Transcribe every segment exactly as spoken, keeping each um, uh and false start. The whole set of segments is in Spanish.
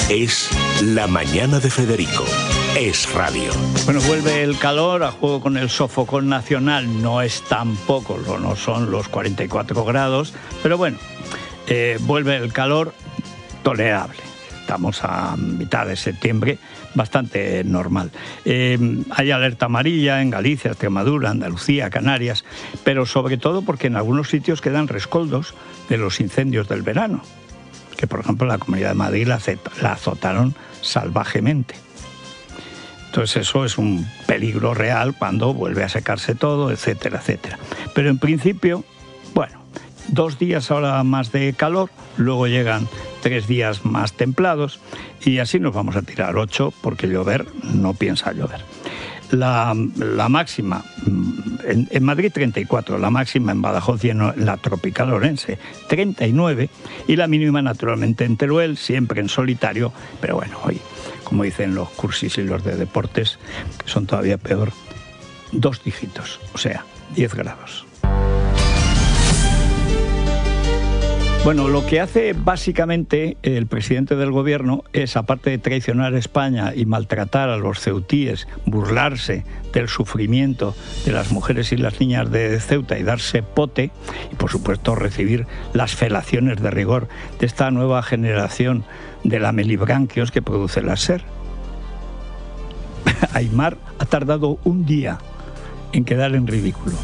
Es La Mañana de Federico. Es radio. Bueno, vuelve el calor a juego con el sofocón nacional. No es tampoco, no son los cuarenta y cuatro grados, pero bueno, eh, vuelve el calor tolerable. Estamos a mitad de septiembre, bastante normal. Eh, hay alerta amarilla en Galicia, Extremadura, Andalucía, Canarias, pero sobre todo porque en algunos sitios quedan rescoldos de los incendios del verano, que por ejemplo en la Comunidad de Madrid la, la azotaron salvajemente. Entonces eso es un peligro real cuando vuelve a secarse todo, etcétera, etcétera. Pero en principio, bueno, dos días ahora más de calor, luego llegan tres días más templados y así nos vamos a tirar ocho porque llover no piensa llover. La, la máxima, en, en Madrid treinta y cuatro, la máxima en Badajoz y en la tropical Orense treinta y nueve y la mínima naturalmente en Teruel, siempre en solitario, pero bueno, hoy, como dicen los cursis y los de deportes, que son todavía peor, dos dígitos, o sea, diez grados. Bueno, lo que hace básicamente el presidente del gobierno es, aparte de traicionar a España y maltratar a los ceutíes, burlarse del sufrimiento de las mujeres y las niñas de Ceuta y darse pote, y por supuesto recibir las felaciones de rigor de esta nueva generación de lamelibranquios que produce la SER. Aimar ha tardado un día en quedar en ridículo.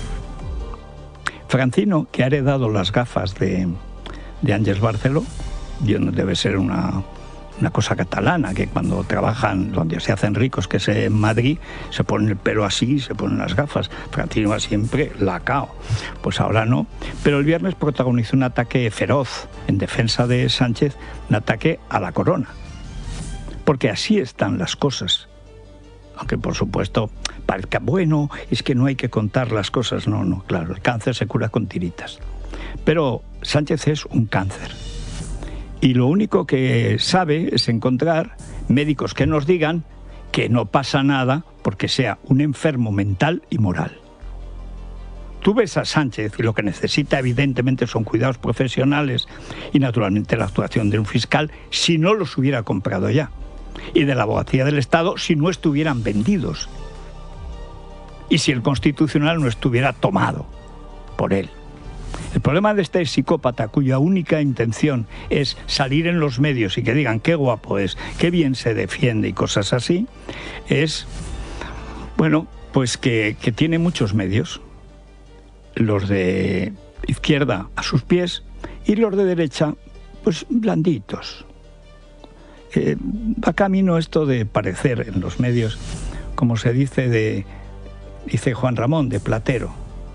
Francino, que ha heredado las gafas de... de Ángeles Barceló, debe ser una, una cosa catalana, que cuando trabajan, donde se hacen ricos, que es en Madrid, se ponen el pelo así, se ponen las gafas. Francino va siempre lacao. Pues ahora no. Pero el viernes protagonizó un ataque feroz en defensa de Sánchez, un ataque a la corona. Porque así están las cosas. Aunque, por supuesto, parezca, bueno, es que no hay que contar las cosas. No, no, claro, el cáncer se cura con tiritas. Pero Sánchez es un cáncer. Y lo único que sabe es encontrar médicos que nos digan que no pasa nada porque sea un enfermo mental y moral. Tú ves a Sánchez y lo que necesita evidentemente son cuidados profesionales y naturalmente la actuación de un fiscal si no los hubiera comprado ya. Y de la abogacía del Estado si no estuvieran vendidos. Y si el Constitucional no estuviera tomado por él. El problema de este psicópata, cuya única intención es salir en los medios y que digan qué guapo es, qué bien se defiende y cosas así, es, bueno, pues que, que tiene muchos medios. Los de izquierda a sus pies y los de derecha, pues blanditos. Eh, va camino esto de parecer en los medios, como se dice, de, dice Juan Ramón, de platero.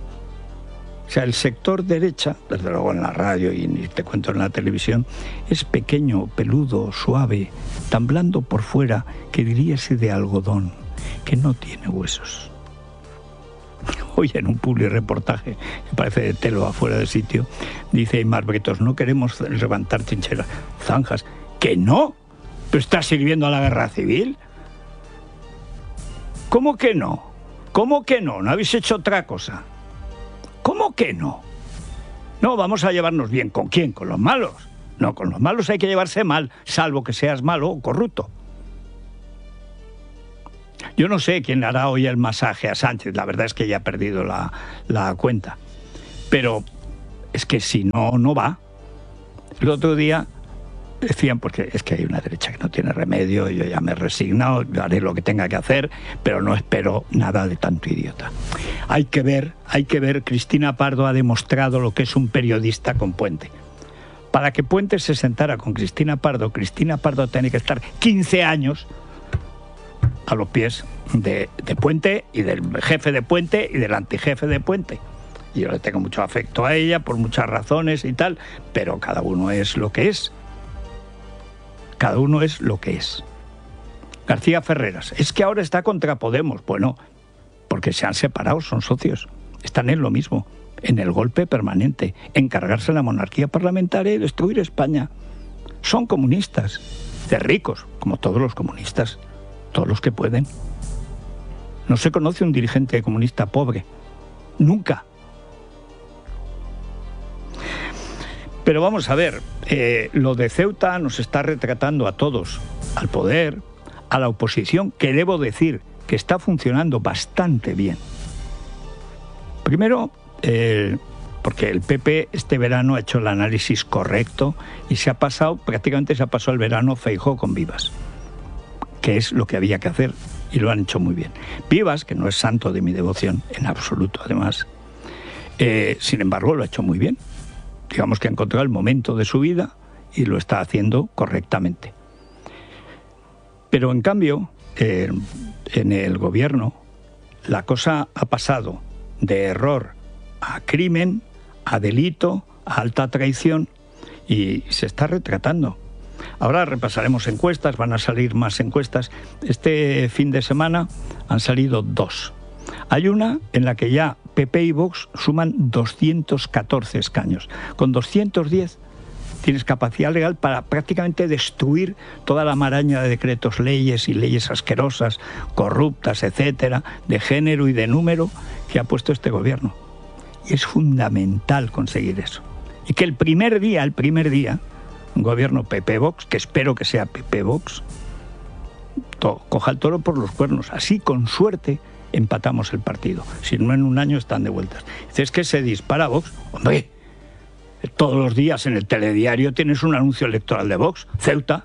O sea, el sector derecha, desde luego en la radio y ni te cuento en la televisión, es pequeño, peludo, suave, tan blando por fuera que diríase de algodón, que no tiene huesos. Hoy en un publireportaje, que parece de telo afuera del sitio, dice Aimar Bretos, no queremos levantar trincheras, zanjas. ¿Que no? ¿Pero está sirviendo a la guerra civil? ¿Cómo que no? ¿Cómo que no? ¿No habéis hecho otra cosa? ¿Cómo que no? No, vamos a llevarnos bien. ¿Con quién? ¿Con los malos? No, con los malos hay que llevarse mal, salvo que seas malo o corrupto. Yo no sé quién hará hoy el masaje a Sánchez, la verdad es que ya ha perdido la, la cuenta. Pero es que si no, no va. El otro día decían, porque es que hay una derecha que no tiene remedio, yo ya me he resignado, haré lo que tenga que hacer, pero no espero nada de tanto idiota. Hay que ver, hay que ver, Cristina Pardo ha demostrado lo que es un periodista con Puente. Para que Puente se sentara con Cristina Pardo, Cristina Pardo tiene que estar quince años a los pies de, de Puente y del jefe de Puente y del antijefe de Puente. Y yo le tengo mucho afecto a ella por muchas razones y tal, pero cada uno es lo que es. Cada uno es lo que es. García Ferreras, es que ahora está contra Podemos. Bueno, porque se han separado, son socios. Están en lo mismo, en el golpe permanente, en cargarse la monarquía parlamentaria y destruir España. Son comunistas, de ricos, como todos los comunistas, todos los que pueden. No se conoce un dirigente comunista pobre, nunca. Pero vamos a ver, eh, lo de Ceuta nos está retratando a todos al poder, a la oposición, que debo decir que está funcionando bastante bien. Primero, eh, porque el P P este verano ha hecho el análisis correcto y se ha pasado, prácticamente se ha pasado el verano Feijóo con Vivas, que es lo que había que hacer, y lo han hecho muy bien. Vivas, que no es santo de mi devoción, en absoluto además, eh, sin embargo lo ha hecho muy bien. Digamos que ha encontrado el momento de su vida y lo está haciendo correctamente. Pero en cambio, eh, en el gobierno, la cosa ha pasado de error a crimen, a delito, a alta traición, y se está retratando. Ahora repasaremos encuestas, van a salir más encuestas. Este fin de semana han salido dos. Hay una en la que ya P P y Vox suman doscientos catorce escaños. Con doscientos diez tienes capacidad legal para prácticamente destruir toda la maraña de decretos, leyes y leyes asquerosas, corruptas, etcétera, de género y de número que ha puesto este gobierno. Y es fundamental conseguir eso. Y que el primer día, el primer día, un gobierno P P-Vox, que espero que sea P P-Vox, to, coja el toro por los cuernos. Así, con suerte, empatamos el partido. Si no, en un año están de vueltas. Dices que se dispara Vox. Hombre, todos los días en el telediario tienes un anuncio electoral de Vox. Ceuta.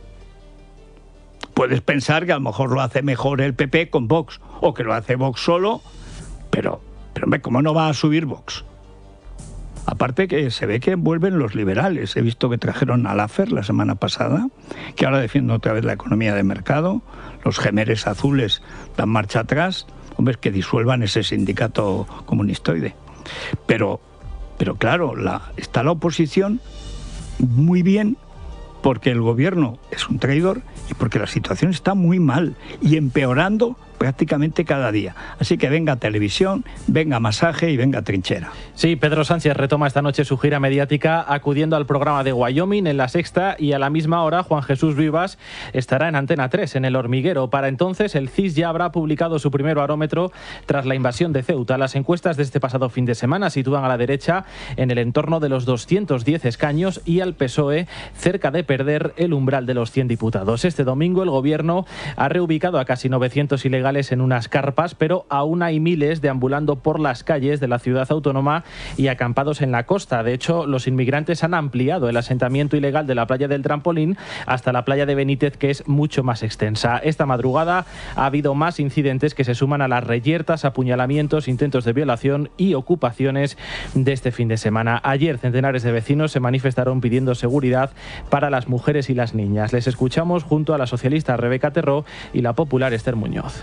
Puedes pensar que a lo mejor lo hace mejor el P P con Vox, o que lo hace Vox solo, pero, pero hombre, ¿cómo no va a subir Vox? Aparte que se ve que vuelven los liberales. He visto que trajeron a Laffer la semana pasada, que ahora defiende otra vez la economía de mercado. Los gemeres azules dan marcha atrás. Hombre, que disuelvan ese sindicato comunistoide. Pero, pero claro, la, está la oposición muy bien porque el gobierno es un traidor y porque la situación está muy mal y empeorando prácticamente cada día. Así que venga televisión, venga masaje y venga trinchera. Sí, Pedro Sánchez retoma esta noche su gira mediática acudiendo al programa de Wyoming en La Sexta, y a la misma hora Juan Jesús Vivas estará en Antena tres, en El Hormiguero. Para entonces el C I S ya habrá publicado su primer barómetro tras la invasión de Ceuta. Las encuestas de este pasado fin de semana sitúan a la derecha en el entorno de los doscientos diez escaños y al P S O E cerca de perder el umbral de los cien diputados. Este domingo el gobierno ha reubicado a casi novecientos ilegales en unas carpas, pero aún hay miles deambulando por las calles de la ciudad autónoma y acampados en la costa. De hecho, los inmigrantes han ampliado el asentamiento ilegal de la playa del Trampolín hasta la playa de Benítez, que es mucho más extensa. Esta madrugada ha habido más incidentes que se suman a las reyertas, apuñalamientos, intentos de violación y ocupaciones de este fin de semana. Ayer centenares de vecinos se manifestaron pidiendo seguridad para las mujeres y las niñas. Les escuchamos junto a la socialista Rebeca Terró y la popular Esther Muñoz.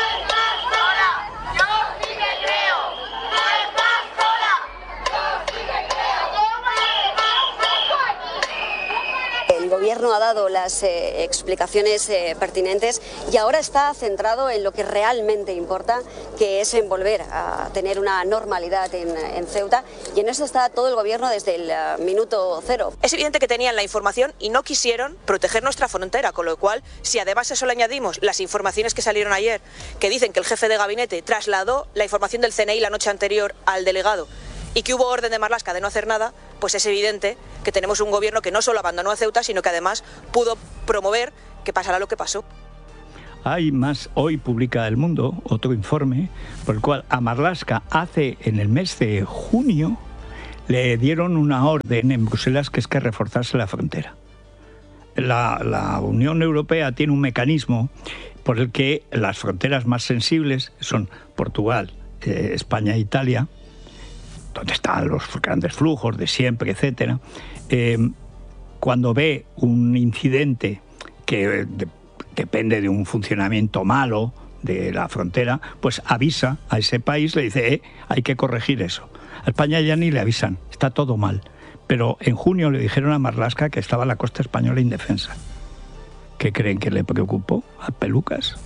El gobierno ha dado las eh, explicaciones eh, pertinentes y ahora está centrado en lo que realmente importa, que es en volver a tener una normalidad en, en Ceuta, y en eso está todo el gobierno desde el uh, minuto cero. Es evidente que tenían la información y no quisieron proteger nuestra frontera, con lo cual, si además a eso le añadimos las informaciones que salieron ayer, que dicen que el jefe de gabinete trasladó la información del C N I la noche anterior al delegado y que hubo orden de Marlaska de no hacer nada, pues es evidente que tenemos un gobierno que no solo abandonó a Ceuta, sino que además pudo promover que pasara lo que pasó. Hay más, hoy publica El Mundo otro informe por el cual a Marlaska hace en el mes de junio le dieron una orden en Bruselas, que es que reforzarse la frontera. La, la Unión Europea tiene un mecanismo por el que las fronteras más sensibles son Portugal, eh, España e Italia, donde están los grandes flujos de siempre, etcétera. Eh, cuando ve un incidente que de, depende de un funcionamiento malo de la frontera, pues avisa a ese país, le dice, eh, hay que corregir eso. A España ya ni le avisan, está todo mal. Pero en junio le dijeron a Marlaska que estaba la costa española indefensa. ¿Qué creen que le preocupó a Pelucas?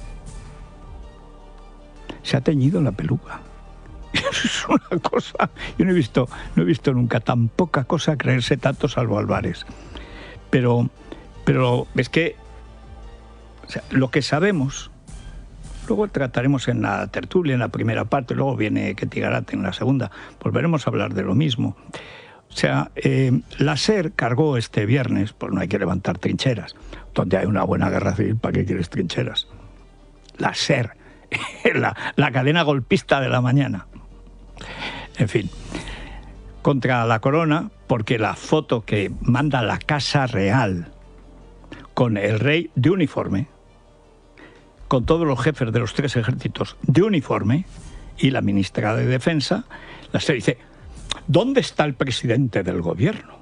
Se ha teñido la peluca. Es una cosa, yo no he visto, no he visto nunca tan poca cosa creerse tanto salvo Álvarez. Pero, pero es que, o sea, lo que sabemos, luego trataremos en la tertulia, en la primera parte, luego viene Ketty Garate en la segunda, volveremos a hablar de lo mismo. O sea, eh, la SER cargó este viernes, pues no hay que levantar trincheras, donde hay una buena guerra civil, ¿para qué quieres trincheras? La SER, la, la cadena golpista de la mañana. En fin, contra la corona, porque la foto que manda la Casa Real con el rey de uniforme, con todos los jefes de los tres ejércitos de uniforme, y la ministra de Defensa, la SER dice, ¿dónde está el presidente del gobierno?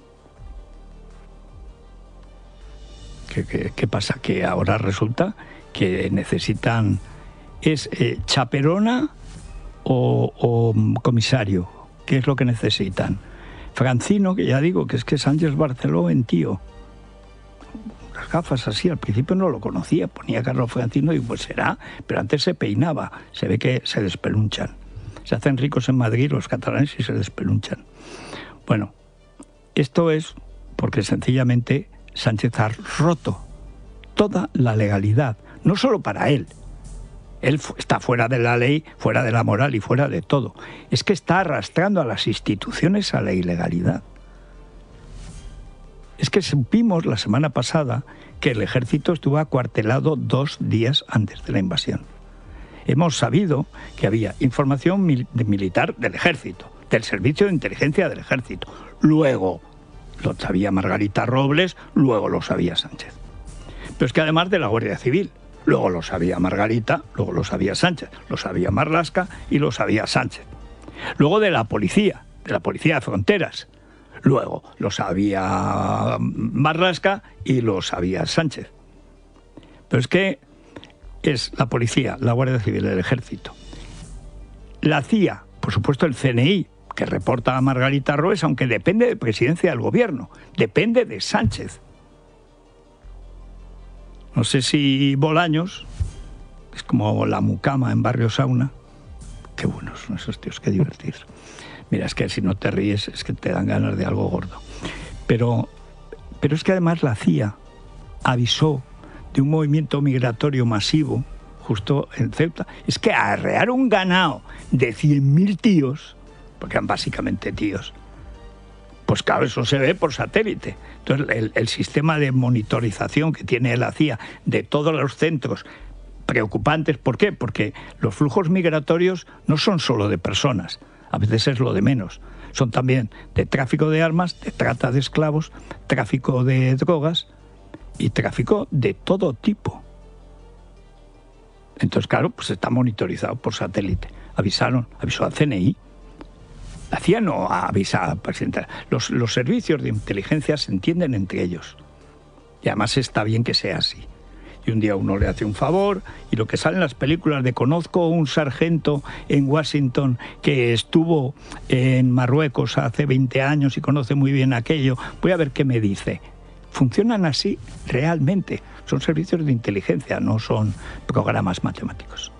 ¿Qué, qué, qué pasa? Que ahora resulta que necesitan, ¿es eh, chaperona o, o comisario? ¿Qué es lo que necesitan? Francino, que ya digo, que es que es Ángels Barceló en tío. Las gafas así, al principio no lo conocía, ponía Carlos Francino y pues será, pero antes se peinaba, se ve que se despelunchan. Se hacen ricos en Madrid los catalanes y se despelunchan. Bueno, esto es porque sencillamente Sánchez ha roto toda la legalidad, no solo para él. Él está fuera de la ley, fuera de la moral y fuera de todo. Es que está arrastrando a las instituciones a la ilegalidad. Es que supimos la semana pasada que el ejército estuvo acuartelado dos días antes de la invasión. Hemos sabido que había información mil- de militar del ejército, del servicio de inteligencia del ejército. Luego lo sabía Margarita Robles, luego lo sabía Sánchez. Pero es que además de la Guardia Civil, luego lo sabía Margarita, luego lo sabía Sánchez, lo sabía Marlaska y lo sabía Sánchez. Luego de la policía, de la Policía de Fronteras, luego lo sabía Marlaska y lo sabía Sánchez. Pero es que es la policía, la Guardia Civil, el Ejército. La C I A, por supuesto el C N I, que reporta a Margarita Robles, aunque depende de presidencia del gobierno, depende de Sánchez. No sé si Bolaños, es como la mucama en Barrio Sauna. Qué buenos son esos tíos, qué divertidos. Mira, es que si no te ríes es que te dan ganas de algo gordo. Pero, pero es que además la C I A avisó de un movimiento migratorio masivo justo en Ceuta. Es que arrear un ganado de cien mil tíos, porque eran básicamente tíos, pues claro, eso se ve por satélite. Entonces, el, el sistema de monitorización que tiene la C I A de todos los centros preocupantes, ¿por qué? Porque los flujos migratorios no son solo de personas, a veces es lo de menos. Son también de tráfico de armas, de trata de esclavos, tráfico de drogas y tráfico de todo tipo. Entonces, claro, pues está monitorizado por satélite. Avisaron, avisó al C N I. La C I A no avisa al presidente. Los, los servicios de inteligencia se entienden entre ellos. Y además está bien que sea así. Y un día uno le hace un favor, y lo que sale en las películas de conozco un sargento en Washington que estuvo en Marruecos hace veinte años y conoce muy bien aquello, voy a ver qué me dice. Funcionan así realmente. Son servicios de inteligencia, no son programas matemáticos.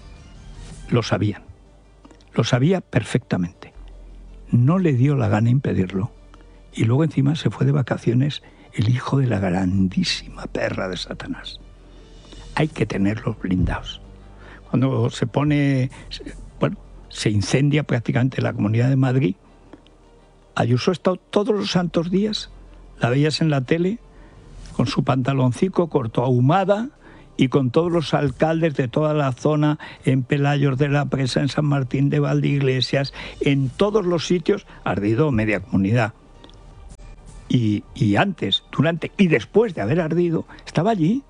Lo sabían. Lo sabía perfectamente. No le dio la gana impedirlo. Y luego encima se fue de vacaciones el hijo de la grandísima perra de Satanás. Hay que tenerlos blindados. Cuando se pone, bueno, se incendia prácticamente la Comunidad de Madrid, Ayuso ha estado todos los santos días, la veías en la tele, con su pantaloncito corto ahumada y con todos los alcaldes de toda la zona, en Pelayos de la Presa, en San Martín de Valdeiglesias, en todos los sitios, ardido media comunidad. Y, y antes, durante y después de haber ardido, estaba allí.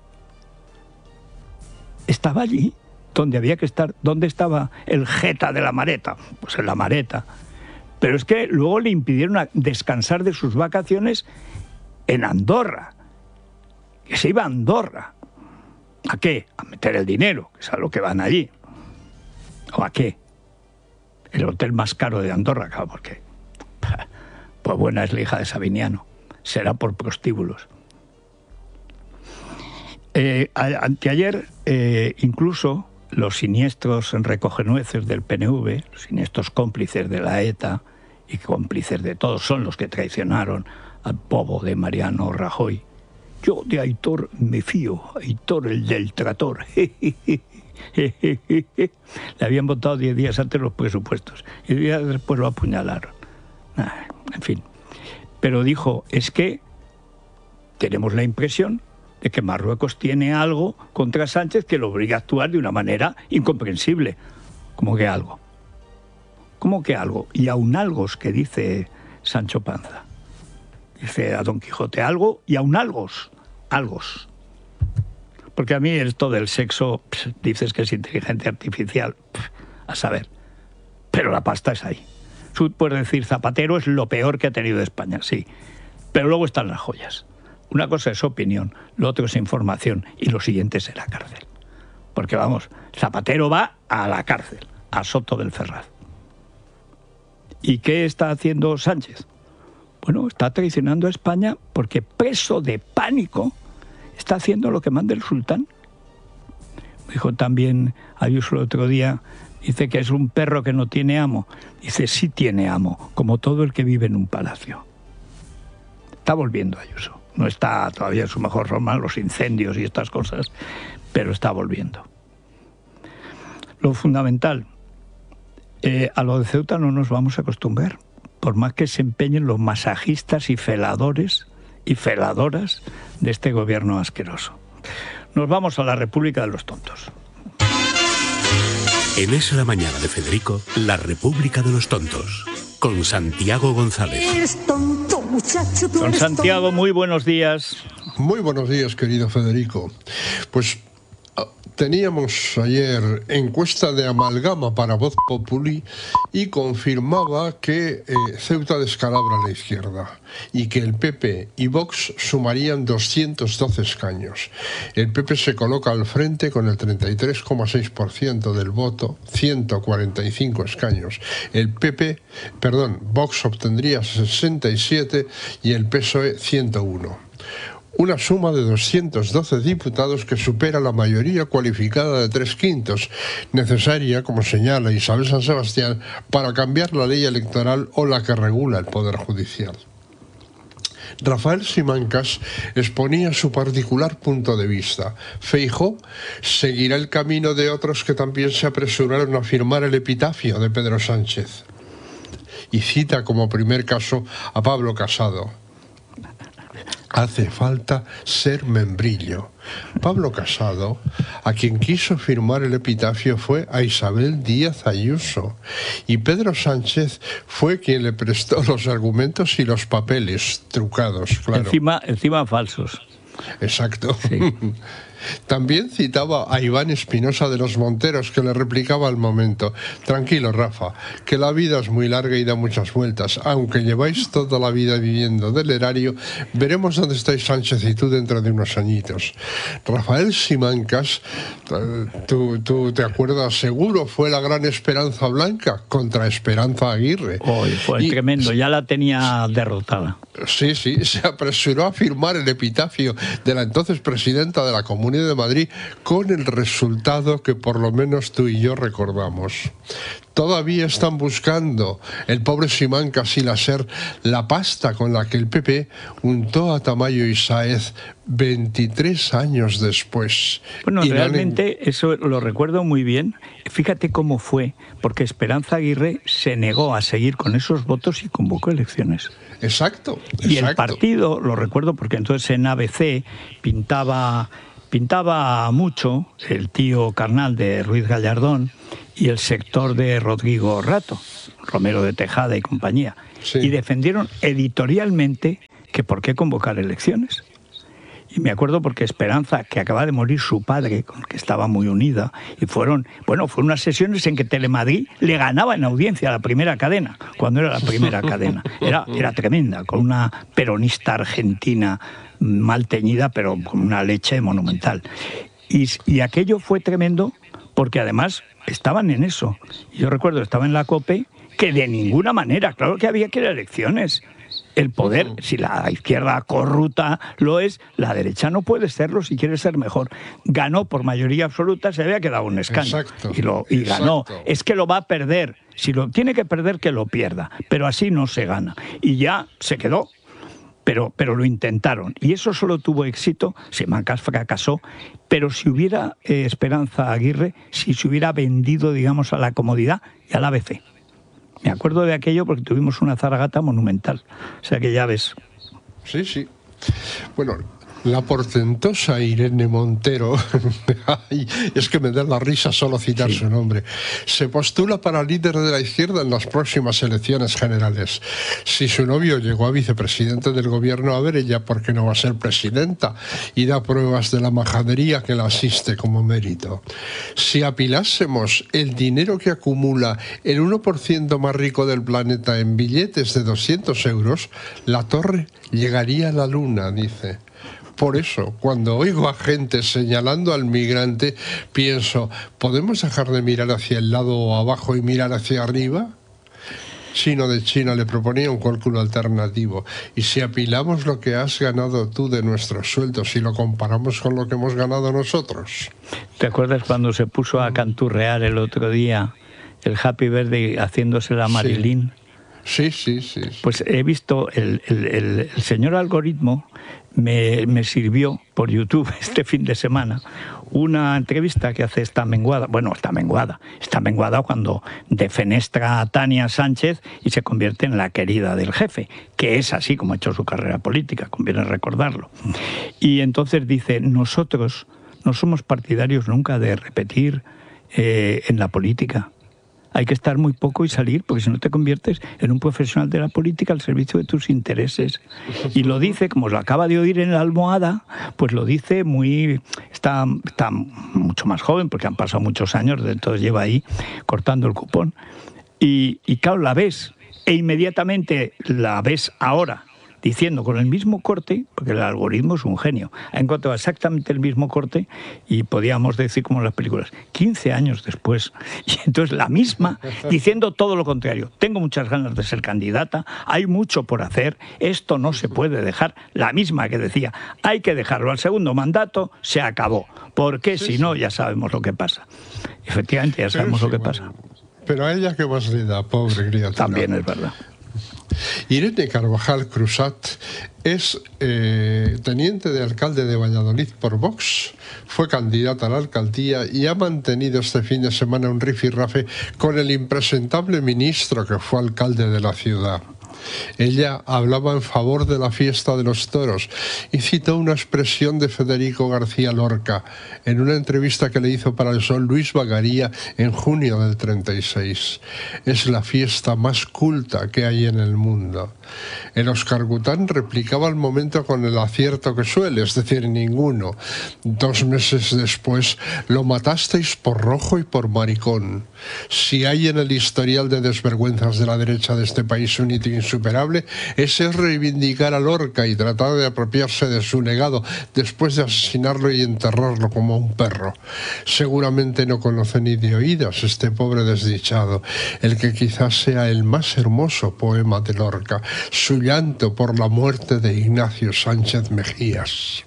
Estaba allí, donde había que estar. ¿Dónde estaba el jeta de la Mareta? Pues en la Mareta. Pero es que luego le impidieron a descansar de sus vacaciones en Andorra. Que se iba a Andorra. ¿A qué? A meter el dinero, que es a lo que van allí. ¿O a qué? El hotel más caro de Andorra, claro, porque pues buena es la hija de Sabiniano. Será por prostíbulos. Eh, a, anteayer, eh, incluso los siniestros recogenueces del P N V, los siniestros cómplices de la ETA y cómplices de todos, son los que traicionaron al bobo de Mariano Rajoy. Yo de Aitor me fío, Aitor el del trator. Le habían votado diez días antes los presupuestos y días después lo apuñalaron. En fin. Pero dijo, es que tenemos la impresión de que Marruecos tiene algo contra Sánchez que lo obliga a actuar de una manera incomprensible. ¿Cómo que algo? ¿Cómo que algo? Y aun algos, que dice Sancho Panza. Dice a Don Quijote algo y aun algos. Algos. Porque a mí esto del sexo, pss, dices que es inteligencia artificial, pss, a saber. Pero la pasta es ahí. Tú puedes decir Zapatero es lo peor que ha tenido España, sí. Pero luego están las joyas. Una cosa es opinión, lo otro es información y lo siguiente será cárcel. Porque vamos, Zapatero va a la cárcel, a Soto del Ferraz. ¿Y qué está haciendo Sánchez? Bueno, está traicionando a España porque, preso de pánico, está haciendo lo que manda el sultán. Dijo también Ayuso el otro día, dice que es un perro que no tiene amo. Dice, sí tiene amo, como todo el que vive en un palacio. Está volviendo Ayuso. No está todavía en su mejor forma, los incendios y estas cosas, pero está volviendo. Lo fundamental, eh, a lo de Ceuta no nos vamos a acostumbrar, por más que se empeñen los masajistas y feladores y feladoras de este gobierno asqueroso. Nos vamos a la República de los Tontos. En Es la Mañana de Federico, la República de los Tontos, con Santiago González. Eres tonto, muchacho, tú Don eres Santiago, tonto. muy buenos días. Muy buenos días, querido Federico. Pues teníamos ayer encuesta de Amalgama para Voz Populi y confirmaba que eh, Ceuta descalabra a la izquierda y que el P P y Vox sumarían doscientos doce escaños. El P P se coloca al frente con el treinta y tres coma seis por ciento del voto, ciento cuarenta y cinco escaños. El P P, perdón, Vox obtendría sesenta y siete y el P S O E ciento uno. Una suma de doscientos doce diputados que supera la mayoría cualificada de tres quintos, necesaria, como señala Isabel San Sebastián, para cambiar la ley electoral o la que regula el Poder Judicial. Rafael Simancas exponía su particular punto de vista. Feijóo seguirá el camino de otros que también se apresuraron a firmar el epitafio de Pedro Sánchez. Y cita como primer caso a Pablo Casado. Hace falta ser membrillo. Pablo Casado, a quien quiso firmar el epitafio, fue a Isabel Díaz Ayuso. Y Pedro Sánchez fue quien le prestó los argumentos y los papeles trucados, claro. Encima, encima falsos. Exacto. Sí. También citaba a Iván Espinosa de los Monteros, que le replicaba al momento: tranquilo, Rafa, que la vida es muy larga y da muchas vueltas. Aunque lleváis toda la vida viviendo del erario, veremos dónde estáis Sánchez y tú dentro de unos añitos. Rafael Simancas, tú, tú te acuerdas, seguro fue la gran Esperanza Blanca contra Esperanza Aguirre. Oh, fue y, tremendo, ya la tenía derrotada. Sí, sí, se apresuró a firmar el epitafio de la entonces presidenta de la Comunidad de Madrid con el resultado que por lo menos tú y yo recordamos. Todavía están buscando el pobre Simancas y la SER la pasta con la que el P P untó a Tamayo y Sáez veintitrés años después. Bueno, y realmente en... eso lo recuerdo muy bien. Fíjate cómo fue, porque Esperanza Aguirre se negó a seguir con esos votos y convocó elecciones. Exacto, exacto. Y el partido, lo recuerdo porque entonces en A B C pintaba... Pintaba mucho el tío carnal de Ruiz Gallardón y el sector de Rodrigo Rato, Romero de Tejada y compañía. Sí. Y defendieron editorialmente que por qué convocar elecciones. Y me acuerdo porque Esperanza, que acaba de morir su padre, con el que estaba muy unida, y fueron, bueno, fueron unas sesiones en que Telemadrid le ganaba en audiencia a la primera cadena, cuando era la primera cadena. Era, era tremenda, con una peronista argentina mal teñida, pero con una leche monumental. Y, y aquello fue tremendo porque además estaban en eso. Yo recuerdo, estaba en la COPE, que de ninguna manera, claro que había que ir a elecciones. El poder, uh-huh. si la izquierda corrupta lo es, la derecha no puede serlo si quiere ser mejor. Ganó por mayoría absoluta, se había quedado un escaño. Exacto, y, lo, y ganó. Es que lo va a perder. Si lo tiene que perder, que lo pierda. Pero así no se gana. Y ya se quedó. Pero, pero lo intentaron. Y eso solo tuvo éxito. Simancas fracasó. Pero si hubiera eh, Esperanza Aguirre, si se hubiera vendido, digamos, a la comodidad y al A B C. Me acuerdo de aquello porque tuvimos una zaragata monumental. O sea que ya ves. Sí, sí. Bueno, La portentosa Irene Montero, ay, es que me da la risa solo citar sí. su nombre, se postula para líder de la izquierda en las próximas elecciones generales. Si su novio llegó a vicepresidente del gobierno, a ver ella por qué no va a ser presidenta, y da pruebas de la majadería que la asiste como mérito. Si apilásemos el dinero que acumula el uno por ciento más rico del planeta en billetes de doscientos euros, la torre llegaría a la luna, dice. Por eso, cuando oigo a gente señalando al migrante, pienso, ¿podemos dejar de mirar hacia el lado abajo y mirar hacia arriba? Chino de China le proponía un cálculo alternativo. Y si apilamos lo que has ganado tú de nuestros sueldos y lo comparamos con lo que hemos ganado nosotros. ¿Te acuerdas cuando se puso a canturrear el otro día el Happy Birthday haciéndose la Marilyn? Sí, sí, sí. sí. Pues he visto, el, el, el, el señor algoritmo me, me sirvió por YouTube este fin de semana una entrevista que hace esta menguada, bueno, está menguada, está menguada cuando defenestra a Tania Sánchez y se convierte en la querida del jefe, que es así como ha hecho su carrera política, conviene recordarlo. Y entonces dice, nosotros no somos partidarios nunca de repetir eh, en la política. Hay que estar muy poco y salir, porque si no te conviertes en un profesional de la política al servicio de tus intereses. Y lo dice, como lo acaba de oír en la almohada, pues lo dice muy... Está, está mucho más joven, porque han pasado muchos años, entonces lleva ahí cortando el cupón. Y, y claro, la ves, e inmediatamente la ves ahora, diciendo con el mismo corte, porque el algoritmo es un genio, ha encontrado exactamente el mismo corte y podíamos decir como en las películas, quince años después, y entonces la misma, diciendo todo lo contrario. Tengo muchas ganas de ser candidata, hay mucho por hacer, esto no se puede dejar, la misma que decía, hay que dejarlo al segundo mandato, se acabó, porque sí, si sí. no ya sabemos lo que pasa. Efectivamente ya sabemos sí, lo que bueno. pasa. Pero a ella qué más le da, pobre criatura. También es verdad. Irene Carvajal Cruzat es eh, teniente de alcalde de Valladolid por Vox, fue candidata a la alcaldía y ha mantenido este fin de semana un rifirrafe con el impresentable ministro que fue alcalde de la ciudad. Ella hablaba en favor de la fiesta de los toros y citó una expresión de Federico García Lorca en una entrevista que le hizo para el Sol Luis Bagaría en junio del treinta y seis. Es la fiesta más culta que hay en el mundo. El Óscar Gután replicaba al momento con el acierto que suele, es decir, ninguno. Dos meses después lo matasteis por rojo y por maricón. Si hay en el historial de desvergüenzas de la derecha de este país un hito insuperable, ese es reivindicar a Lorca y tratar de apropiarse de su legado después de asesinarlo y enterrarlo como a un perro. Seguramente no conoce ni de oídas este pobre desdichado, el que quizás sea el más hermoso poema de Lorca, su llanto por la muerte de Ignacio Sánchez Mejías.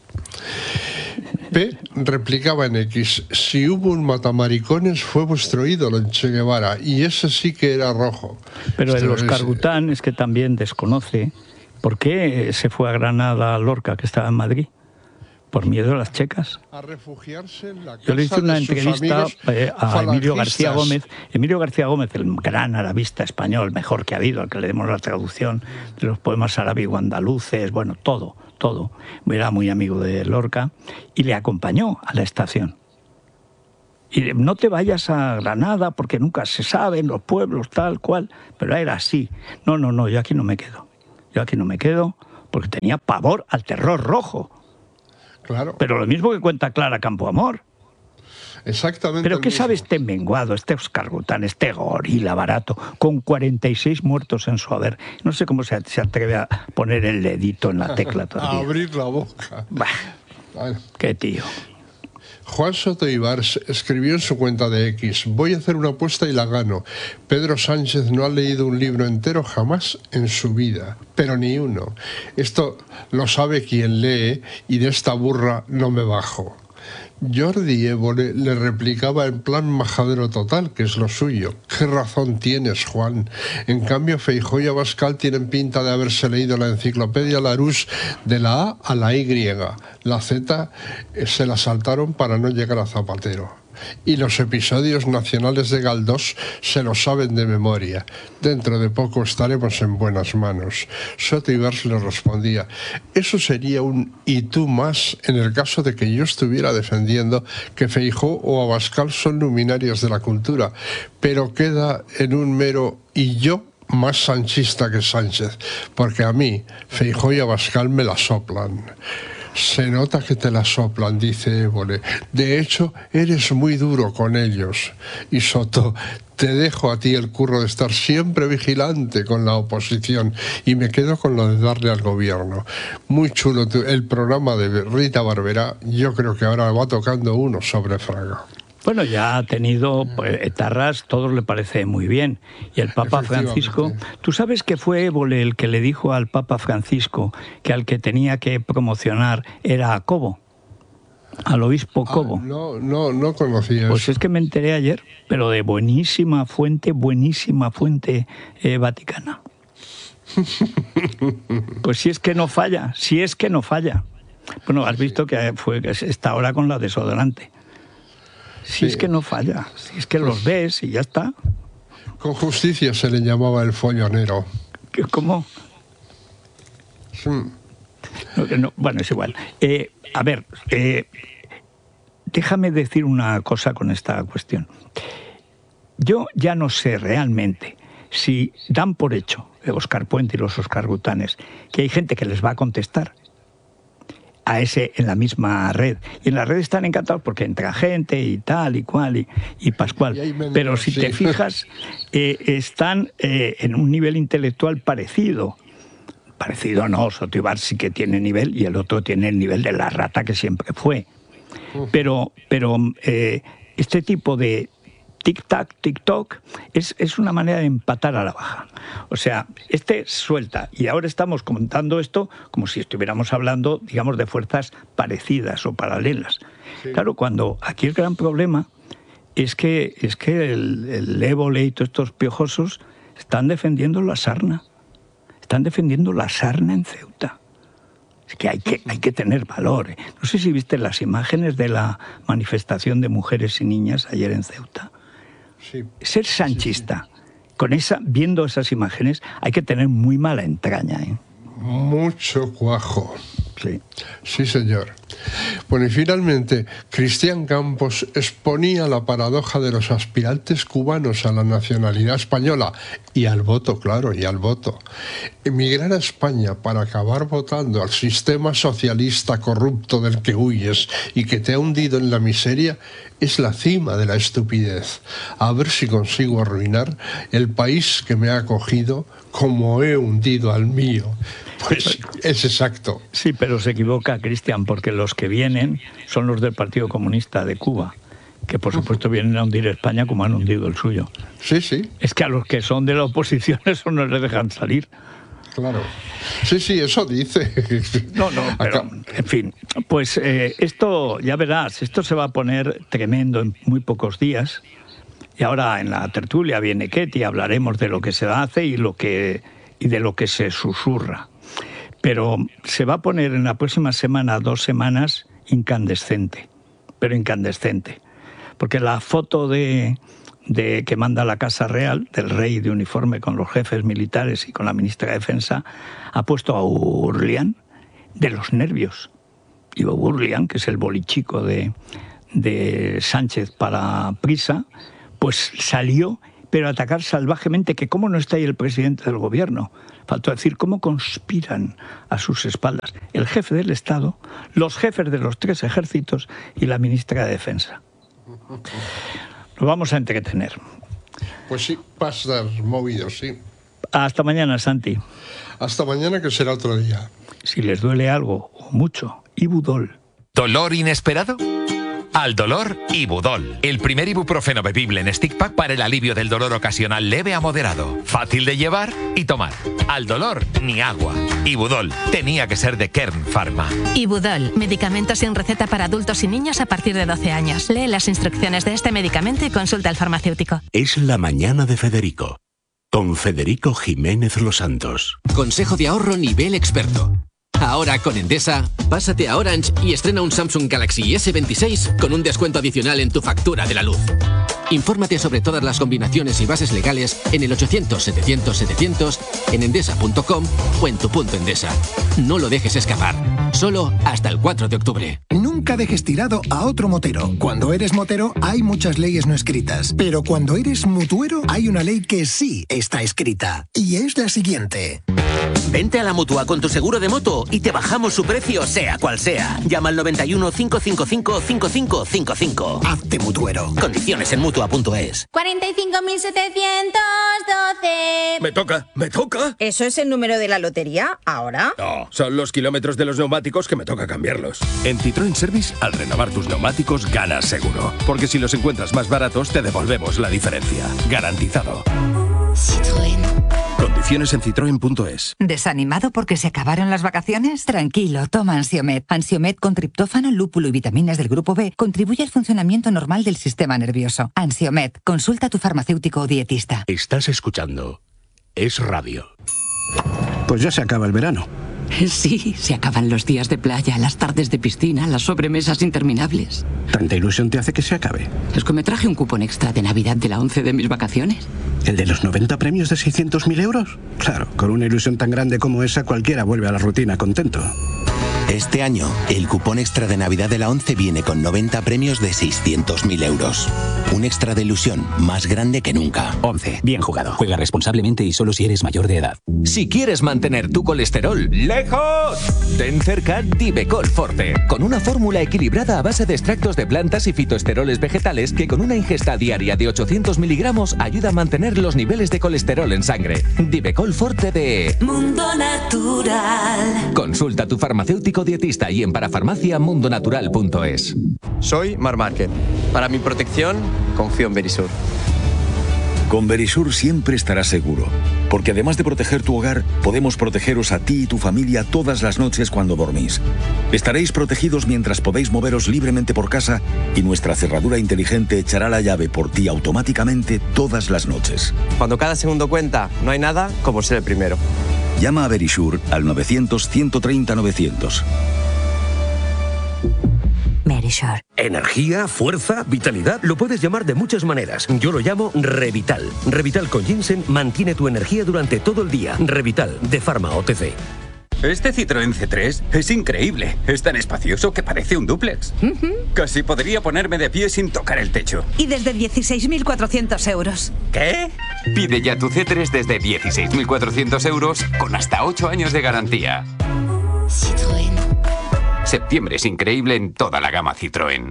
P replicaba en X, si hubo un matamaricones fue vuestro ídolo en Che Guevara, y ese sí que era rojo. Pero el Óscar Gután es que también desconoce por qué se fue a Granada Lorca, que estaba en Madrid. Por miedo a las checas. A refugiarse en la casa. Yo le hice una entrevista eh, a Emilio García Gómez. Emilio García Gómez, el gran arabista español, mejor que ha habido, al que le demos la traducción de los poemas arábigo-andaluces, bueno, todo, todo. Era muy amigo de Lorca y le acompañó a la estación. Y no te vayas a Granada porque nunca se sabe en los pueblos, tal cual. Pero era así. No, no, no, yo aquí no me quedo. Yo aquí no me quedo porque tenía pavor al terror rojo. Claro. Pero lo mismo que cuenta Clara Campoamor. Exactamente. ¿Pero qué sabe este menguado, este Óscar Gután, este gorila barato, con cuarenta y seis muertos en su haber? No sé cómo se, se atreve a poner el dedito en la tecla todavía. A abrir la boca. Bah, vale. Qué tío. Juan Soto Ibars escribió en su cuenta de X, voy a hacer una apuesta y la gano. Pedro Sánchez no ha leído un libro entero jamás en su vida, pero ni uno. Esto lo sabe quien lee y de esta burra no me bajo. Jordi Évole le replicaba en plan majadero total, que es lo suyo. ¿Qué razón tienes, Juan? En cambio, Feijóo y Abascal tienen pinta de haberse leído la enciclopedia Larousse de la A a la Y. La Z se la saltaron para no llegar a Zapatero. y los episodios nacionales de Galdós se lo saben de memoria. Dentro de poco estaremos en buenas manos. Sotiberg le respondía: eso sería un y tú más en el caso de que yo estuviera defendiendo que Feijóo o Abascal son luminarias de la cultura, pero queda en un mero y yo más sanchista que Sánchez, porque a mí Feijóo y Abascal me la soplan. Se nota que te la soplan, dice Évole. De hecho, eres muy duro con ellos. Y Soto, te dejo a ti el curro de estar siempre vigilante con la oposición y me quedo con lo de darle al gobierno. Muy chulo tu, el programa de Rita Barberá. Yo creo que ahora va tocando uno sobre Fraga. Bueno, ya ha tenido pues, etarras, todos le parece muy bien. Y el Papa Francisco, ¿tú sabes que fue Évole el que le dijo al Papa Francisco que al que tenía que promocionar era a Cobo? Al obispo Cobo. Ah, no, no, no conocía Pues eso. es que me enteré ayer, pero de buenísima fuente, buenísima fuente eh, vaticana. Pues si es que no falla, si es que no falla. Bueno, has visto que fue que está ahora con la desodorante. Si sí. es que no falla, si es que los ves y ya está. Con justicia se le llamaba el follonero. ¿Cómo? Sí. No, no, bueno, es igual. Eh, a ver, eh, déjame decir una cosa con esta cuestión. Yo ya no sé realmente si dan por hecho, Óscar Puente y los Óscar Gutanes, que hay gente que les va a contestar a ese en la misma red. Y en la red están encantados porque entra gente y tal y cual y, y Pascual. Y pero si sí. te fijas, eh, están eh, en un nivel intelectual parecido. Parecido no, Sotiberg sí que tiene nivel y el otro tiene el nivel de la rata que siempre fue. Pero, pero eh, este tipo de tic-tac, tic-toc, es, es una manera de empatar a la baja. O sea, este suelta, y ahora estamos contando esto como si estuviéramos hablando, digamos, de fuerzas parecidas o paralelas. Sí. Claro, cuando aquí el gran problema es que, es que el, el Évole y todos estos piojosos están defendiendo la sarna. Están defendiendo la sarna en Ceuta. Es que hay que, hay que tener valor. ¿eh? No sé si viste las imágenes de la manifestación de mujeres y niñas ayer en Ceuta. Sí. Ser sanchista, sí, sí. con esa, viendo esas imágenes, hay que tener muy mala entraña. ¿eh? Mucho cuajo. Sí. Sí, señor. Bueno, y finalmente, Cristian Campos exponía la paradoja de los aspirantes cubanos a la nacionalidad española y al voto, claro, y al voto. Emigrar a España para acabar votando al sistema socialista corrupto del que huyes y que te ha hundido en la miseria es la cima de la estupidez. A ver si consigo arruinar el país que me ha acogido como he hundido al mío. Pues es exacto. Sí, pero se equivoca, Cristian, porque los que vienen son los del Partido Comunista de Cuba, que por supuesto vienen a hundir España como han hundido el suyo. Sí, sí. Es que a los que son de la oposición eso no les dejan salir. Claro. Sí, sí, eso dice. No, no, pero, en fin, pues eh, esto, ya verás, esto se va a poner tremendo en muy pocos días. Y ahora en la tertulia viene Ketty, hablaremos de lo que se hace y, lo que, y de lo que se susurra. Pero se va a poner en la próxima semana, dos semanas, incandescente, pero incandescente. Porque la foto de, de que manda la Casa Real, del rey de uniforme con los jefes militares y con la ministra de Defensa, ha puesto a Urlián de los nervios. Y Urlián, que es el bolichico de, de Sánchez para Prisa, pues salió, pero a atacar salvajemente, que cómo no está ahí el presidente del gobierno. Faltó decir cómo conspiran a sus espaldas el jefe del Estado, los jefes de los tres ejércitos y la ministra de Defensa. Nos vamos a entretener. Pues sí, pasas movido, sí. Hasta mañana, Santi. Hasta mañana, que será otro día. Si les duele algo o mucho, Ibudol. ¿Dolor inesperado? Al dolor, Ibudol. El primer ibuprofeno bebible en stick pack para el alivio del dolor ocasional leve a moderado. Fácil de llevar y tomar. Al dolor, ni agua. Ibudol. Tenía que ser de Kern Pharma. Ibudol. Medicamento sin receta para adultos y niños a partir de doce años. Lee las instrucciones de este medicamento y consulta al farmacéutico. Es la mañana de Federico. Con Federico Jiménez Los Santos. Consejo de ahorro nivel experto. Ahora con Endesa, pásate a Orange y estrena un Samsung Galaxy ese veintiséis con un descuento adicional en tu factura de la luz. Infórmate sobre todas las combinaciones y bases legales en el ochocientos setecientos setecientos, en endesa punto com o en tu punto Endesa. No lo dejes escapar. Solo hasta el cuatro de octubre. Nunca dejes tirado a otro motero. Cuando eres motero hay muchas leyes no escritas, pero cuando eres mutuero hay una ley que sí está escrita. Y es la siguiente. Vente a la Mutua con tu seguro de moto y te bajamos su precio sea cual sea. Llama al noventa y uno, cinco cinco cinco, cinco cinco cinco cinco. Hazte mutuero. Condiciones en mutua punto es. cuarenta y cinco mil setecientos doce. Me toca, me toca. ¿Eso es el número de la lotería ahora? No, son los kilómetros de los neumáticos que me toca cambiarlos. En Citroën Service, al renovar tus neumáticos, ganas seguro. Porque si los encuentras más baratos, te devolvemos la diferencia. Garantizado. Citroën. Condiciones en citroen punto es. ¿Desanimado porque se acabaron las vacaciones? Tranquilo, toma Ansiomet. Ansiomet con triptófano, lúpulo y vitaminas del grupo B contribuye al funcionamiento normal del sistema nervioso. Ansiomet, consulta a tu farmacéutico o dietista. Estás escuchando Es Radio. Pues ya se acaba el verano. Sí, se acaban los días de playa, las tardes de piscina, las sobremesas interminables. ¿Tanta ilusión te hace que se acabe? Es que me traje un cupón extra de Navidad de la once de mis vacaciones. ¿El de los noventa premios de seiscientos mil euros? Claro, con una ilusión tan grande como esa cualquiera vuelve a la rutina contento. Este año, el cupón extra de Navidad de la once viene con noventa premios de seiscientos mil euros. Un extra de ilusión más grande que nunca. once. Bien jugado. Juega responsablemente y solo si eres mayor de edad. Si quieres mantener tu colesterol lejos, ten cerca Divecol Forte, con una fórmula equilibrada a base de extractos de plantas y fitoesteroles vegetales que con una ingesta diaria de ochocientos miligramos ayuda a mantener los niveles de colesterol en sangre. Divecol Forte de Mundo Natural. Consulta a tu farmacéutico dietista y en parafarmacia mundo natural punto es. Soy Mar Márquez. Para mi protección, confío en Verisur. Con Verisur siempre estarás seguro, porque además de proteger tu hogar, podemos protegeros a ti y tu familia todas las noches cuando dormís. Estaréis protegidos mientras podéis moveros libremente por casa y nuestra cerradura inteligente echará la llave por ti automáticamente todas las noches. Cuando cada segundo cuenta, no hay nada como ser el primero. Llama a Verisur al novecientos, ciento treinta, novecientos. Verisur. Energía, fuerza, vitalidad, lo puedes llamar de muchas maneras. Yo lo llamo Revital. Revital con ginseng mantiene tu energía durante todo el día. Revital, de Pharma O T C. Este Citroën C tres es increíble. Es tan espacioso que parece un dúplex. Uh-huh. Casi podría ponerme de pie sin tocar el techo. Y desde dieciséis mil cuatrocientos euros. ¿Qué? Pide ya tu C tres desde dieciséis mil cuatrocientos euros con hasta ocho años de garantía. Citroën. Septiembre es increíble en toda la gama Citroën.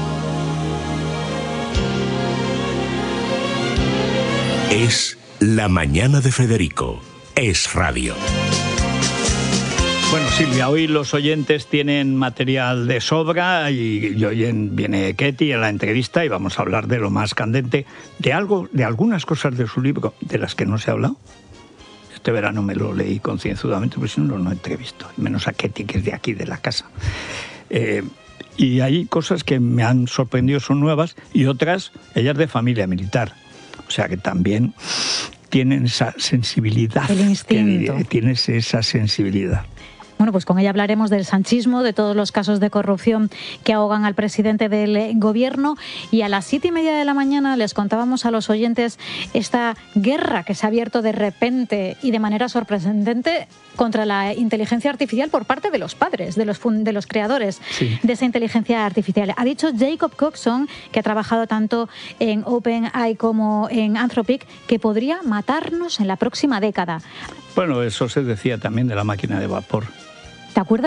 Es La Mañana de Federico. Es Radio. Bueno, Silvia, hoy los oyentes tienen material de sobra y, y hoy en, viene Ketty en la entrevista y vamos a hablar de lo más candente, de algo, de algunas cosas de su libro de las que no se ha hablado. Este verano me lo leí concienzudamente, porque si no, no he entrevisto, menos a Ketty, que es de aquí, de la casa. Eh, y hay cosas que me han sorprendido, son nuevas, y otras, ellas de familia militar. O sea que también tienen esa sensibilidad. El instinto. Que, tienes esa sensibilidad. Bueno, pues con ella hablaremos del sanchismo, de todos los casos de corrupción que ahogan al presidente del gobierno. Y a las siete y media de la mañana les contábamos a los oyentes esta guerra que se ha abierto de repente y de manera sorprendente contra la inteligencia artificial por parte de los padres, de los, de los creadores sí. de esa inteligencia artificial. Ha dicho Jacob Coxon, que ha trabajado tanto en OpenAI como en Anthropic, que podría matarnos en la próxima década. Bueno, eso se decía también de la máquina de vapor. ¿Te acuerdas?